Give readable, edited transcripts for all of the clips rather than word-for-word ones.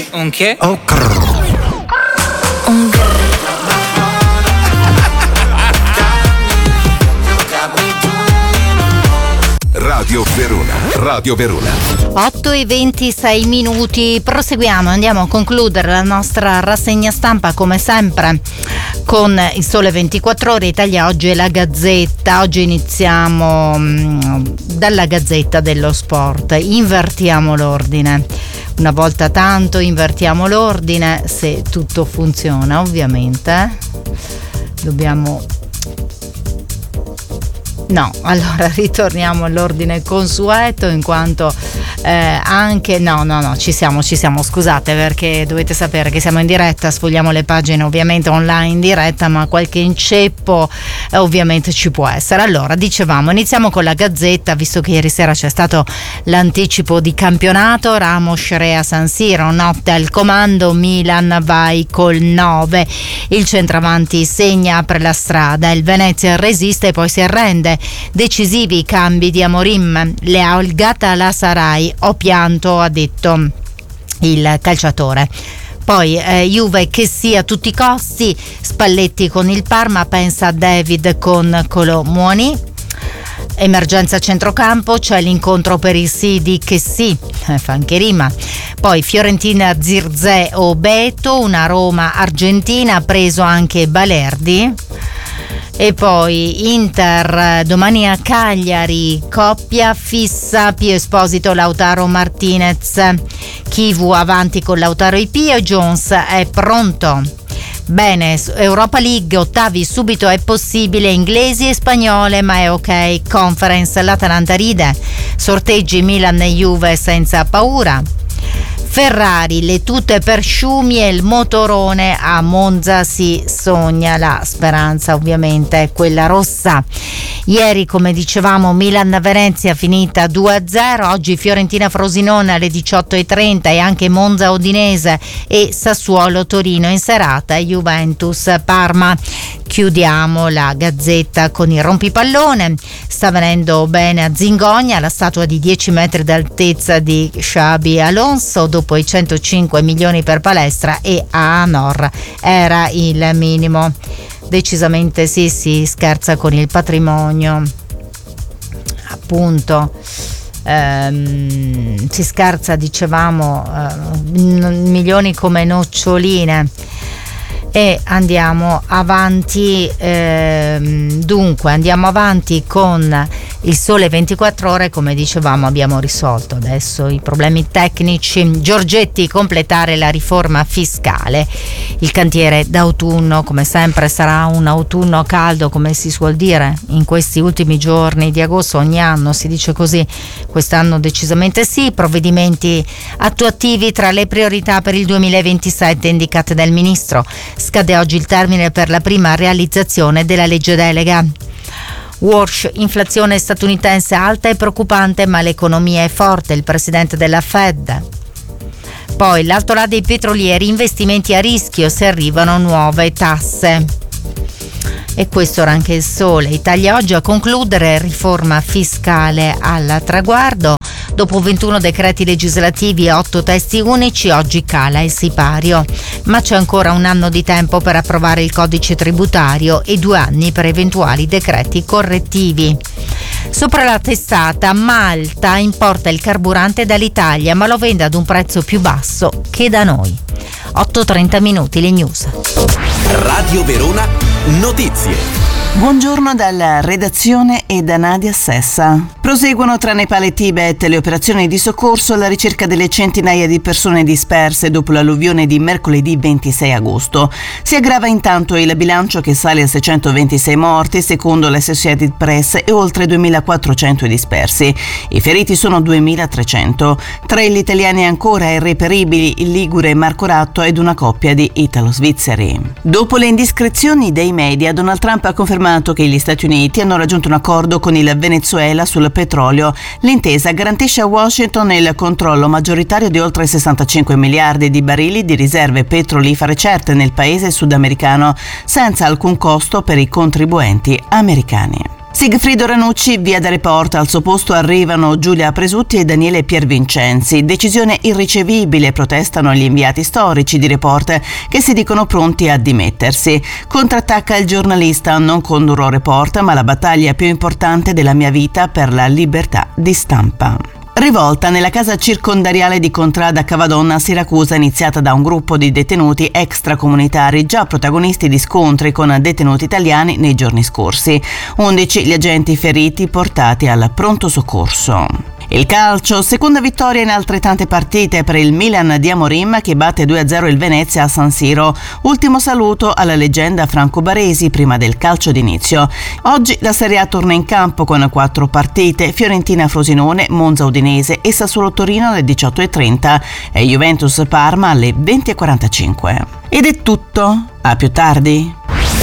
Un che? Un Radio Verona. 8:26. Proseguiamo, andiamo a concludere la nostra rassegna stampa come sempre con il Sole 24 Ore, Italia Oggi e la Gazzetta. Oggi iniziamo dalla Gazzetta dello Sport. Invertiamo l'ordine. Una volta tanto invertiamo l'ordine, se tutto funziona ovviamente. Allora ritorniamo all'ordine consueto, in quanto ci siamo, scusate, perché dovete sapere che siamo in diretta, sfogliamo le pagine ovviamente online in diretta, ma qualche inceppo ovviamente ci può essere. Allora, dicevamo, iniziamo con la Gazzetta, visto che ieri sera c'è stato l'anticipo di campionato. Ramos Rea San Siro, notte al comando, Milan vai col 9, il centravanti segna, apre la strada, il Venezia resiste e poi si arrende. Decisivi i cambi di Amorim, le ha olgata la Sarai, ho pianto, ha detto il calciatore. Poi Juve che sì a tutti i costi, Spalletti con il Parma, pensa a David con Colomoni. Emergenza centrocampo, c'è l'incontro per il sì di che sì, fa anche rima. Poi Fiorentina Zirze o Beto, una Roma Argentina, ha preso anche Balerdi. E poi Inter domani a Cagliari, coppia fissa, Pio Esposito Lautaro Martinez, Chivu avanti con Lautaro Ipio e Jones è pronto. Bene, Europa League, ottavi subito è possibile, inglesi e spagnole, ma è ok. Conference, l'Atalanta ride, sorteggi Milan e Juve senza paura. Ferrari, le tute per Sciumi e il motorone a Monza, si sogna, la speranza ovviamente è quella rossa. Ieri, come dicevamo, Milan-Venezia finita 2-0, oggi Fiorentina-Frosinone alle 18:30 e anche Monza-Udinese e Sassuolo-Torino in serata e Juventus-Parma. Chiudiamo la Gazzetta con il rompipallone. Sta venendo bene a Zingonia la statua di 10 metri d'altezza di Xabi Alonso dopo i 105 milioni per palestra, e a Anor era il minimo. Decisamente sì, si scherza con il patrimonio, appunto. Si scherza, dicevamo, milioni come noccioline. E andiamo avanti, dunque andiamo avanti con il Sole 24 Ore. Come dicevamo, abbiamo risolto adesso i problemi tecnici. Giorgetti, completare la riforma fiscale, il cantiere d'autunno. Come sempre sarà un autunno caldo, come si suol dire in questi ultimi giorni di agosto, ogni anno si dice così, quest'anno decisamente sì. Provvedimenti attuativi tra le priorità per il 2027 indicate dal ministro. Scade oggi il termine per la prima realizzazione della legge delega. Walsh, inflazione statunitense alta e preoccupante, ma l'economia è forte, il presidente della Fed. Poi l'alto là dei petrolieri, investimenti a rischio se arrivano nuove tasse. E questo era anche il Sole. Italia Oggi a concludere, riforma fiscale al traguardo. Dopo 21 decreti legislativi e 8 testi unici, oggi cala il sipario. Ma c'è ancora un anno di tempo per approvare il codice tributario e 2 anni per eventuali decreti correttivi. Sopra la testata, Malta importa il carburante dall'Italia, ma lo vende ad un prezzo più basso che da noi. 8:30, le news. Radio Verona Notizie. Buongiorno dalla redazione e da Nadia Sessa. Proseguono tra Nepal e Tibet le operazioni di soccorso alla ricerca delle centinaia di persone disperse dopo l'alluvione di mercoledì 26 agosto. Si aggrava intanto il bilancio, che sale a 626 morti secondo l'Associated Press e oltre 2.400 dispersi. I feriti sono 2.300. Tra gli italiani ancora irreperibili il ligure Marco Ratto ed una coppia di italo-svizzeri. Dopo le indiscrezioni dei media, Donald Trump ha confermato che gli Stati Uniti hanno raggiunto un accordo con il Venezuela sul petrolio. L'intesa garantisce a Washington il controllo maggioritario di oltre 65 miliardi di barili di riserve petrolifere certe nel paese sudamericano, senza alcun costo per i contribuenti americani. Sigfrido Ranucci, via da Report. Al suo posto arrivano Giulia Presutti e Daniele Piervincenzi. Decisione irricevibile, protestano gli inviati storici di Report che si dicono pronti a dimettersi. Contrattacca il giornalista: non condurrò Report, ma la battaglia più importante della mia vita per la libertà di stampa. Rivolta nella casa circondariale di Contrada Cavadonna a Siracusa, iniziata da un gruppo di detenuti extracomunitari già protagonisti di scontri con detenuti italiani nei giorni scorsi. 11 gli agenti feriti portati al pronto soccorso. Il calcio, seconda vittoria in altrettante partite per il Milan di Amorim che batte 2-0 il Venezia a San Siro. Ultimo saluto alla leggenda Franco Baresi prima del calcio d'inizio. Oggi la Serie A torna in campo con 4 partite: Fiorentina-Frosinone, Monza-Udinese e Sassuolo-Torino alle 18:30 e Juventus-Parma alle 20:45. Ed è tutto, a più tardi.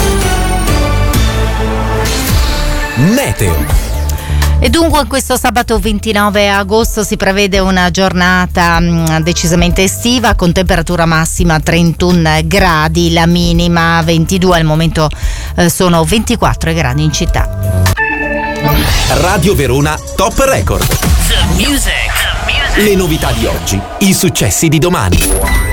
Meteo. E dunque questo sabato 29 agosto si prevede una giornata decisamente estiva, con temperatura massima 31 gradi, la minima 22, al momento sono 24 gradi in città. Radio Verona Top Record. The music. Le novità di oggi, i successi di domani.